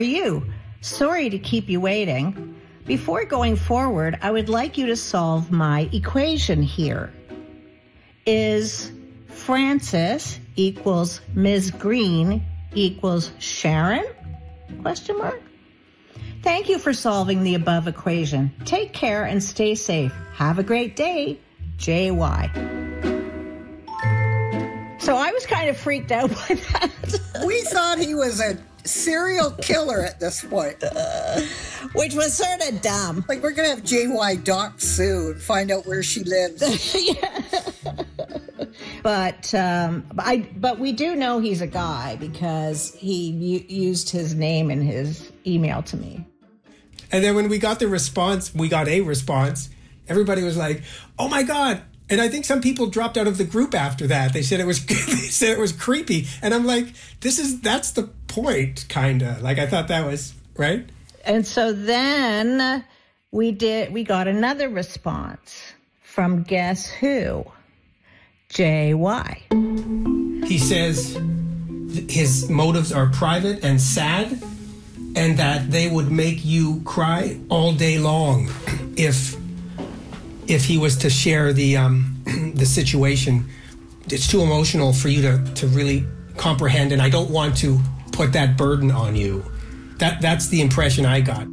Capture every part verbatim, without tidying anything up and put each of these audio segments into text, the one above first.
you. Sorry to keep you waiting. Before going forward, I would like you to solve my equation here. Is Frances equals Miz Green equals Sharon? Question mark. Thank you for solving the above equation. Take care and stay safe. Have a great day. J Y. So I was kind of freaked out by that. We thought he was a serial killer at this point. Uh, which was sort of dumb. Like, we're going to have J Y docked soon and find out where she lives. Yeah. But um, I, but we do know he's a guy because he u- used his name in his email to me. And then when we got the response, we got a response, everybody was like, oh my God. And I think some people dropped out of the group after that. They said it was they said it was creepy. And I'm like, this is that's the point, kind of. Like, I thought that was, right? And so then we did we got another response from guess who? J Y. He says his motives are private and sad, and that they would make you cry all day long if if he was to share the um, the situation. It's too emotional for you to, to really comprehend, and I don't want to put that burden on you. That that's the impression I got.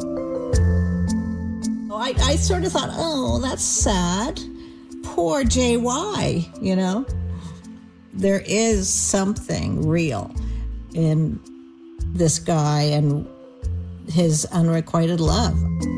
I, I sort of thought, oh, that's sad. Poor J Y, you know. There is something real in this guy and his unrequited love.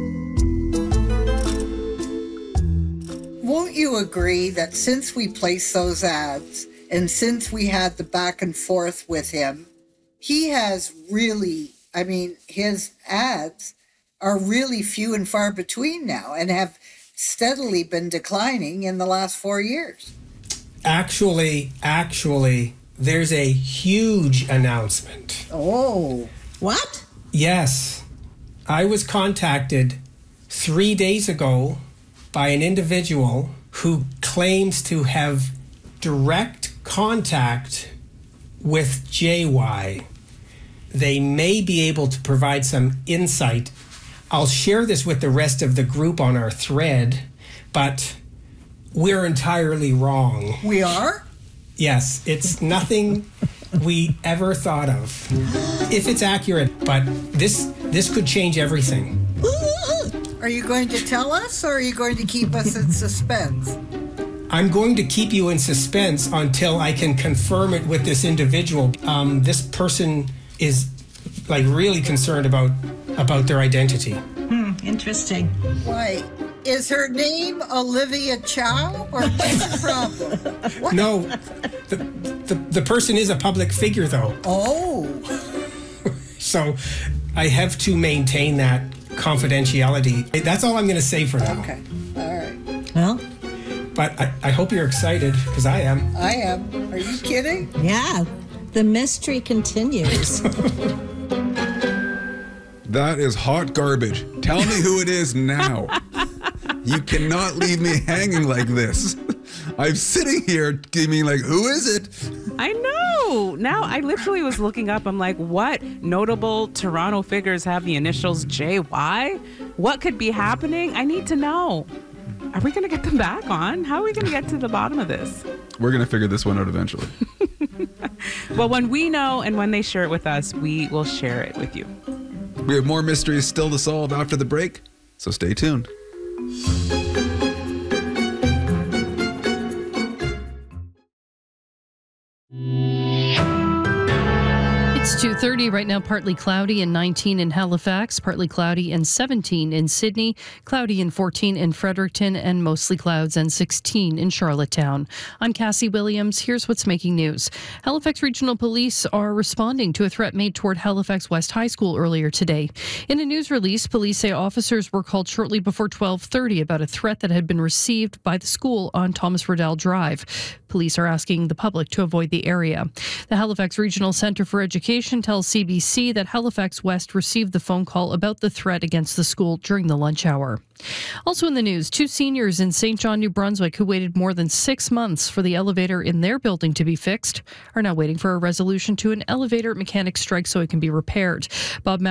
Won't you agree that since we placed those ads and since we had the back and forth with him, he has really, I mean, his ads are really few and far between now and have steadily been declining in the last four years. Actually, actually, there's a huge announcement. Oh. What? Yes. I was contacted three days ago by an individual who claims to have direct contact with J Y. They may be able to provide some insight. I'll share this with the rest of the group on our thread, but we're entirely wrong. We are? Yes, it's nothing we ever thought of. If it's accurate, but this this could change everything. Are you going to tell us, or are you going to keep us in suspense? I'm going to keep you in suspense until I can confirm it with this individual. Um, this person is like really concerned about about their identity. Hmm, interesting. Why? Is her name Olivia Chow, or what's the problem? What? No, the, the the person is a public figure, though. Oh. So I have to maintain that confidentiality. That's all I'm going to say for now. Okay. All right. Well, but I, I hope you're excited, because I am. I am. Are you kidding? yeah, the mystery continues. That is hot garbage. Tell me who it is now. You cannot leave me hanging like this. I'm sitting here giving like, who is it? I know. Now I literally was looking up. I'm like, what notable Toronto figures have the initials J Y? What could be happening? I need to know. Are we going to get them back on? How are we going to get to the bottom of this? We're going to figure this one out eventually. Well, when we know and when they share it with us, we will share it with you. We have more mysteries still to solve after the break, so stay tuned. It's two thirty right now, partly cloudy and nineteen in Halifax, partly cloudy and seventeen in Sydney, cloudy and fourteen in Fredericton, and mostly clouds and sixteen in Charlottetown. I'm Cassie Williams. Here's what's making news. Halifax Regional Police are responding to a threat made toward Halifax West High School earlier today. In a news release, police say officers were called shortly before twelve thirty about a threat that had been received by the school on Thomas Riddell Drive. Police are asking the public to avoid the area. The Halifax Regional Centre for Education tells C B C that Halifax West received the phone call about the threat against the school during the lunch hour. Also in the news, two seniors in Saint John, New Brunswick, who waited more than six months for the elevator in their building to be fixed, are now waiting for a resolution to an elevator mechanic strike so it can be repaired. Bob